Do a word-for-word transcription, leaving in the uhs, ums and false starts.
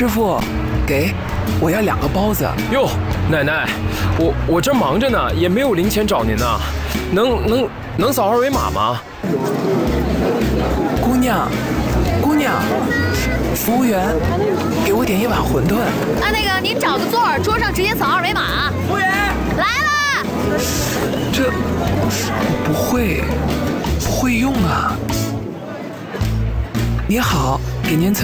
师傅，给，我要两个包子。 哟，奶奶，我我这忙着呢，也没有零钱找您呢，能能能扫二维码吗？ 姑娘，姑娘，服务员，给我点一碗馄饨。 啊，那个您找个座儿，桌上直接扫二维码。 服务员来了。 这不会不会用啊。你好，给您催。